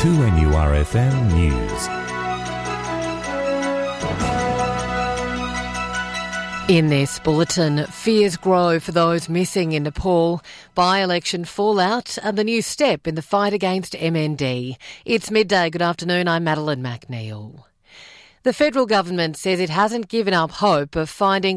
2NURFM News. In this bulletin, fears grow for those missing in Nepal, by-election fallout and the new step in the fight against MND. It's midday. Good afternoon, I'm Madeline McNeil. The federal government says it hasn't given up hope of finding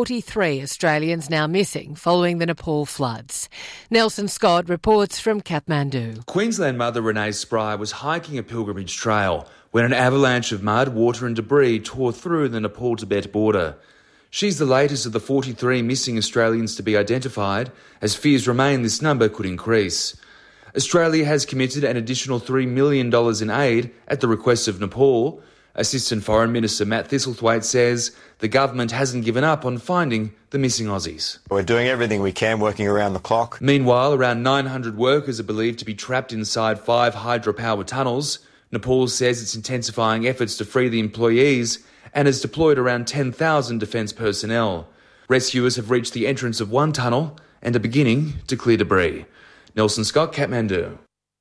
43 Australians now missing following the Nepal floods. Nelson Scott reports from Kathmandu. Queensland mother Renee Spry was hiking a pilgrimage trail when an avalanche of mud, water and debris tore through the Nepal-Tibet border. She's the latest of the 43 missing Australians to be identified, as fears remain this number could increase. Australia has committed an additional $3 million in aid at the request of Nepal. Assistant Foreign Minister Matt Thistlethwaite says the government hasn't given up on finding the missing Aussies. We're doing everything we can, working around the clock. Meanwhile, around 900 workers are believed to be trapped inside 5 hydropower tunnels. Nepal says it's intensifying efforts to free the employees and has deployed around 10,000 defence personnel. Rescuers have reached the entrance of one tunnel and are beginning to clear debris. Nelson Scott, Kathmandu.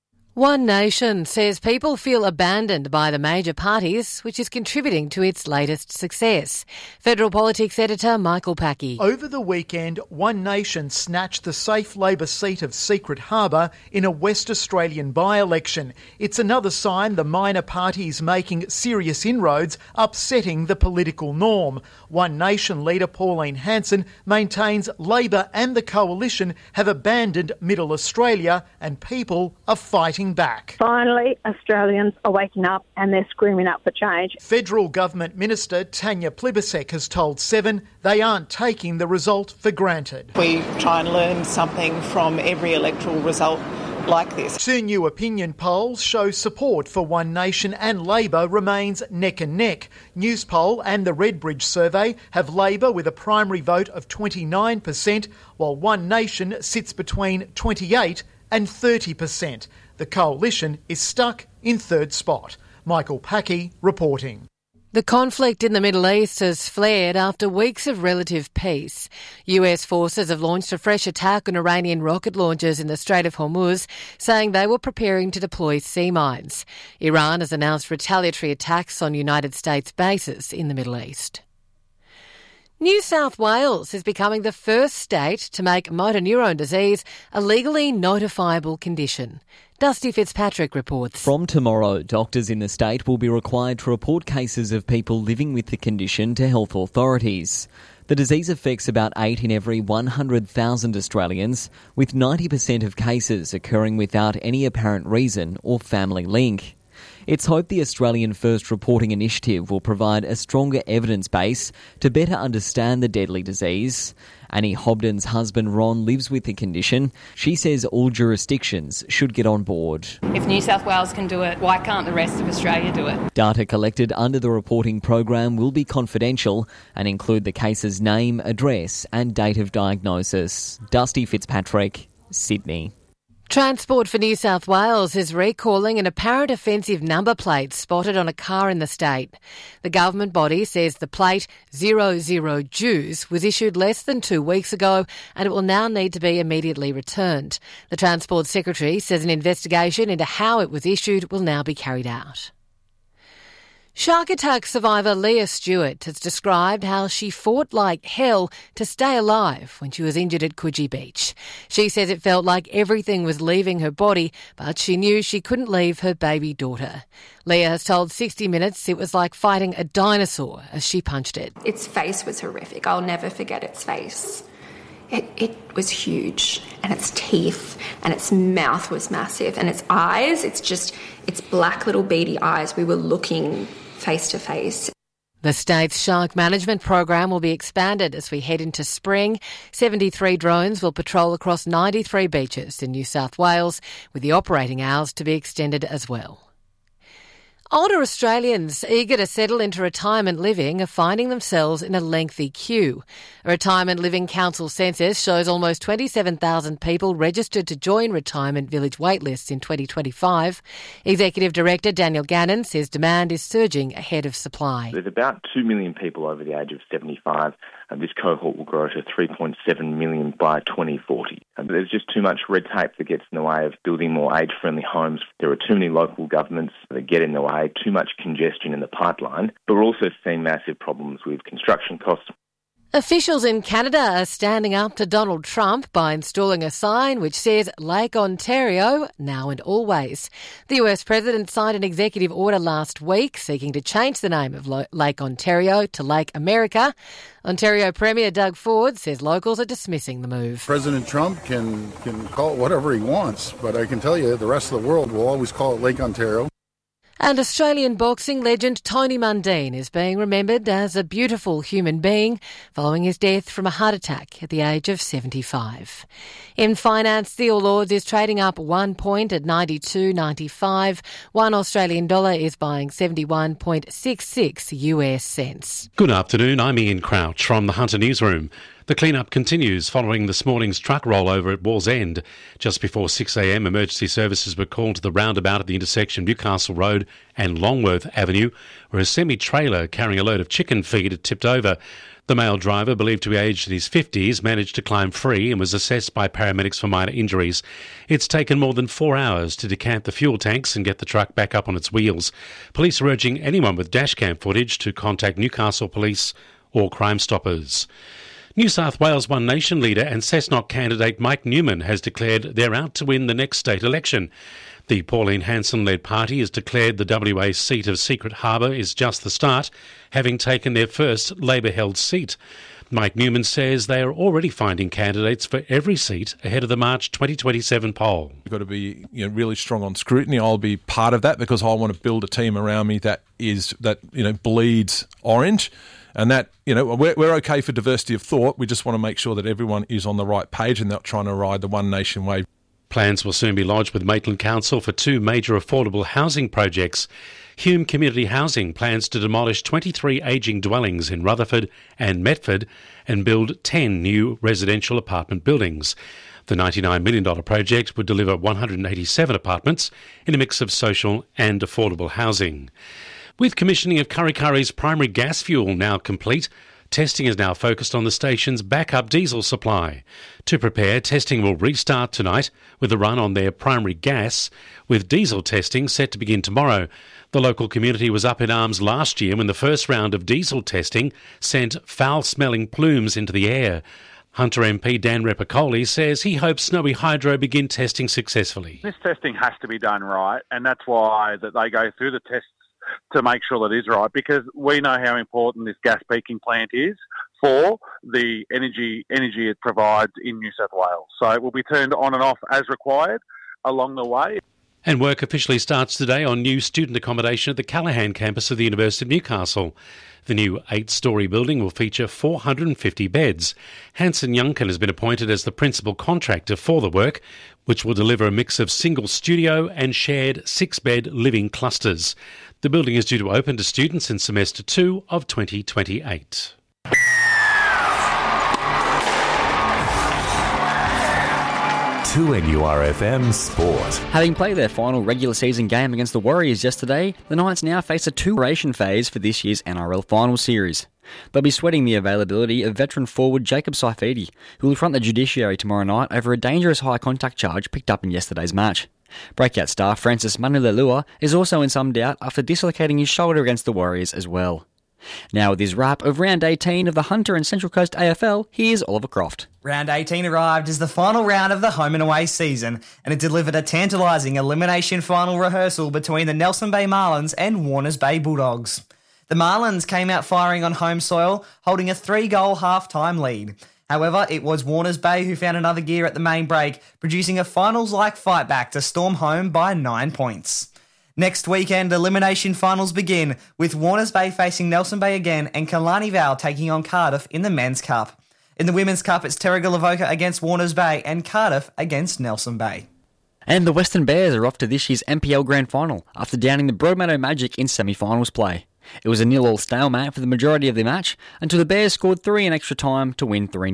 One Nation says people feel abandoned by the major parties, which is contributing to its latest success. Federal Politics Editor Michael Packey. Over the weekend, One Nation snatched the safe Labor seat of Secret Harbour in a West Australian by-election. It's another sign the minor parties making serious inroads, upsetting the political norm. One Nation leader Pauline Hanson maintains Labor and the Coalition have abandoned Middle Australia and people are fighting back. Finally, Australians are waking up and they're screaming out for change. Federal Government Minister Tanya Plibersek has told Seven they aren't taking the result for granted. We try and learn something from every electoral result like this. 2 new opinion polls show support for One Nation and Labor remains neck and neck. Newspoll and the Redbridge survey have Labor with a primary vote of 29%, while One Nation sits between 28% and 30%. The Coalition is stuck in third spot. Michael Packey reporting. The conflict in the Middle East has flared after weeks of relative peace. US forces have launched a fresh attack on Iranian rocket launchers in the Strait of Hormuz, saying they were preparing to deploy sea mines. Iran has announced retaliatory attacks on United States bases in the Middle East. New South Wales is becoming the first state to make motor neurone disease a legally notifiable condition. Dusty Fitzpatrick reports. From tomorrow, doctors in the state will be required to report cases of people living with the condition to health authorities. The disease affects about 8 in every 100,000 Australians, with 90% of cases occurring without any apparent reason or family link. It's hoped the Australian First Reporting Initiative will provide a stronger evidence base to better understand the deadly disease. Annie Hobden's husband Ron lives with the condition. She says all jurisdictions should get on board. If New South Wales can do it, why can't the rest of Australia do it? Data collected under the reporting program will be confidential and include the case's name, address and date of diagnosis. Dusty Fitzpatrick, Sydney. Transport for New South Wales is recalling an apparent offensive number plate spotted on a car in the state. The government body says the plate 00 Jews was issued less than 2 weeks ago and it will now need to be immediately returned. The Transport Secretary says an investigation into how it was issued will now be carried out. Shark attack survivor Leah Stewart has described how she fought like hell to stay alive when she was injured at Coogee Beach. She says it felt like everything was leaving her body, but she knew she couldn't leave her baby daughter. Leah has told 60 Minutes it was like fighting a dinosaur as she punched it. Its face was horrific. I'll never forget its face. It was huge, and its teeth and its mouth was massive, and its eyes, its black little beady eyes. We were looking face to face. The state's shark management program will be expanded as we head into spring. 73 drones will patrol across 93 beaches in New South Wales, with the operating hours to be extended as well. Older Australians eager to settle into retirement living are finding themselves in a lengthy queue. A Retirement Living Council census shows almost 27,000 people registered to join retirement village waitlists in 2025. Executive Director Daniel Gannon says demand is surging ahead of supply. There's about 2 million people over the age of 75 this cohort will grow to 3.7 million by 2040. There's just too much red tape that gets in the way of building more age-friendly homes. There are too many local governments that get in the way, too much congestion in the pipeline, but we're also seeing massive problems with construction costs. Officials in Canada are standing up to Donald Trump by installing a sign which says Lake Ontario, now and always. The US President signed an executive order last week seeking to change the name of Lake Ontario to Lake America. Ontario Premier Doug Ford says locals are dismissing the move. President Trump can call it whatever he wants, but I can tell you the rest of the world will always call it Lake Ontario. And Australian boxing legend Tony Mundine is being remembered as a beautiful human being following his death from a heart attack at the age of 75. In finance, the All Ords is trading up 1 point at 92.95. 1 Australian dollar is buying 71.66 US cents. Good afternoon, I'm Ian Crouch from the Hunter Newsroom. The clean-up continues following this morning's truck rollover at Wallsend. Just before 6 a.m, emergency services were called to the roundabout at the intersection of Newcastle Road and Longworth Avenue, where a semi-trailer carrying a load of chicken feed had tipped over. The male driver, believed to be aged in his 50s, managed to climb free and was assessed by paramedics for minor injuries. It's taken more than 4 hours to decant the fuel tanks and get the truck back up on its wheels. Police are urging anyone with dashcam footage to contact Newcastle Police or Crime Stoppers. New South Wales One Nation leader and Cessnock candidate Mike Newman has declared they're out to win the next state election. The Pauline Hanson-led party has declared the WA seat of Secret Harbour is just the start, having taken their first Labor-held seat. Mike Newman says they are already finding candidates for every seat ahead of the March 2027 poll. You've got to be really strong on scrutiny. I'll be part of that because I want to build a team around me that bleeds orange. And that, we're okay for diversity of thought. We just want to make sure that everyone is on the right page and not trying to ride the One Nation wave. Plans will soon be lodged with Maitland Council for 2 major affordable housing projects. Hume Community Housing plans to demolish 23 ageing dwellings in Rutherford and Metford and build 10 new residential apartment buildings. The $99 million project would deliver 187 apartments in a mix of social and affordable housing. With commissioning of Kurri Kurri's primary gas fuel now complete, testing is now focused on the station's backup diesel supply. To prepare, testing will restart tonight with a run on their primary gas, with diesel testing set to begin tomorrow. The local community was up in arms last year when the first round of diesel testing sent foul-smelling plumes into the air. Hunter MP Dan Repicoli says he hopes Snowy Hydro begin testing successfully. This testing has to be done right, and that's why that they go through the tests to make sure that it is right, because we know how important this gas peaking plant is for the energy it provides in New South Wales. So it will be turned on and off as required along the way. And work officially starts today on new student accommodation at the Callaghan campus of the University of Newcastle. The new 8-storey building will feature 450 beds. Hanson Youngkin has been appointed as the principal contractor for the work, which will deliver a mix of single studio and shared 6-bed living clusters. The building is due to open to students in semester 2 of 2028. To NURFM Sport. Having played their final regular season game against the Warriors yesterday, the Knights now face a 2-preparation phase for this year's NRL Final Series. They'll be sweating the availability of veteran forward Jacob Saifidi, who will front the judiciary tomorrow night over a dangerous high-contact charge picked up in yesterday's match. Breakout star Francis Manulelua is also in some doubt after dislocating his shoulder against the Warriors as well. Now with his wrap of Round 18 of the Hunter and Central Coast AFL, here's Oliver Croft. Round 18 arrived as the final round of the home and away season, and it delivered a tantalising elimination final rehearsal between the Nelson Bay Marlins and Warners Bay Bulldogs. The Marlins came out firing on home soil, holding a 3-goal half-time lead. However, it was Warners Bay who found another gear at the main break, producing a finals-like fight back to storm home by 9 points. Next weekend, elimination finals begin, with Warners Bay facing Nelson Bay again and Killarney Vale taking on Cardiff in the Men's Cup. In the Women's Cup, it's Terrigal Avoca against Warners Bay and Cardiff against Nelson Bay. And the Western Bears are off to this year's NPL Grand Final after downing the Broadmeadow Magic in semi-finals play. It was a 0-0 stalemate for the majority of the match until the Bears scored 3 in extra time to win 3-0.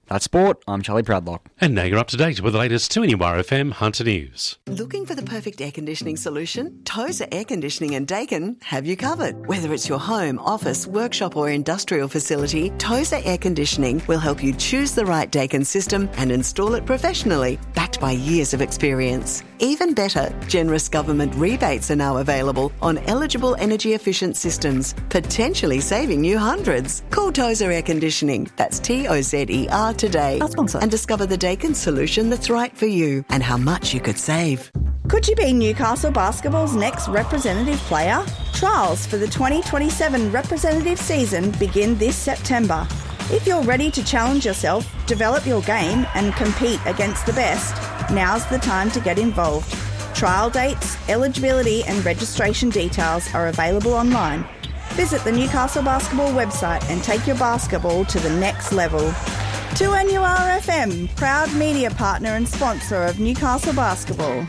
That's sport. I'm Charlie Proudlock. And now you're up to date with the latest 2NURFM Hunter News. Looking for the perfect air conditioning solution? Tozer Air Conditioning and Dakin have you covered. Whether it's your home, office, workshop or industrial facility, Tozer Air Conditioning will help you choose the right Dakin system and install it professionally, backed by years of experience. Even better, generous government rebates are now available on eligible energy-efficient systems, potentially saving you hundreds. Call Tozer Air Conditioning, that's Tozer today, and discover the Dakin solution that's right for you and how much you could save. Could you be Newcastle Basketball's next representative player? Trials for the 2027 representative season begin this September. If you're ready to challenge yourself, develop your game and compete against the best, now's the time to get involved. Trial dates, eligibility and registration details are available online. Visit the Newcastle Basketball website and take your basketball to the next level. 2NURFM, proud media partner and sponsor of Newcastle Basketball.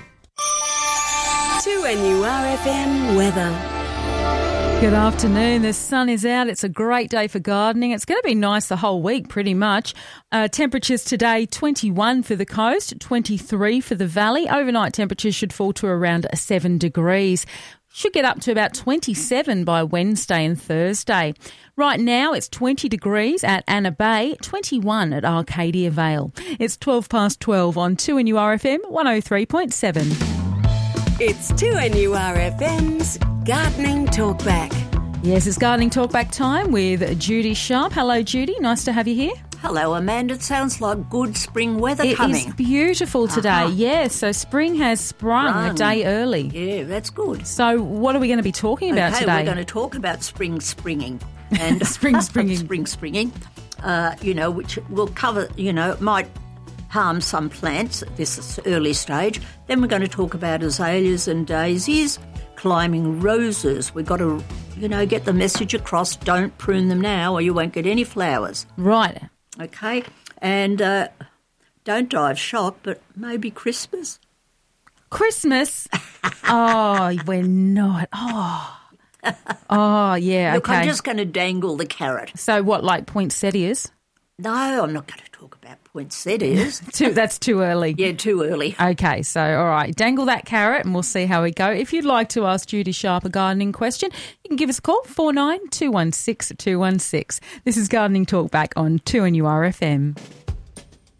2NURFM weather. Good afternoon. The sun is out. It's a great day for gardening. It's going to be nice the whole week, pretty much. Temperatures today, 21 for the coast, 23 for the valley. Overnight temperatures should fall to around 7 degrees. Should get up to about 27 by Wednesday and Thursday. Right now, it's 20 degrees at Anna Bay, 21 at Arcadia Vale. It's 12 past 12 on 2NURFM 103.7. It's 2NURFM's Gardening Talkback. Yes, it's Gardening Talkback time with Judy Sharp. Hello, Judy. Nice to have you here. Hello, Amanda. It sounds like good spring weather coming. It is beautiful today, yes. So spring has sprung a day early. Yeah, that's good. So what are we going to be talking about today? We're going to talk about springing. And springing, which will cover, might harm some plants at this early stage. Then we're going to talk about azaleas and daisies, climbing roses. We've got to, get the message across. Don't prune them now or you won't get any flowers. Right. Okay. And don't die of shock, but maybe Christmas. Christmas? Oh, we're not. Oh, yeah, Look, okay. I'm just going to dangle the carrot. So what, like poinsettias? No, I'm not going to talk about poinsettias. That's too early. Yeah, too early. Okay, so all right, dangle that carrot and we'll see how we go. If you'd like to ask Judy Sharp a gardening question, you can give us a call, 49 216 216. This is Gardening Talk back on 2NURFM.